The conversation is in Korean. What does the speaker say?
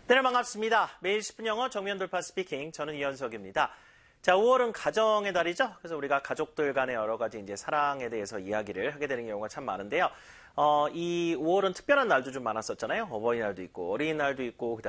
네, 반갑습니다. 매일 10분 영어 정면 돌파 스피킹. 저는 이현석입니다. 자, 5월은 가정의 달이죠. 그래서 우리가 가족들 간의 여러 가지 이제 사랑에 대해서 이야기를 하게 되는 경우가 참 많은데요. 이 5월은 특별한 날도 좀 많았었잖아요. 어버이날도 있고, 어린이날도 있고,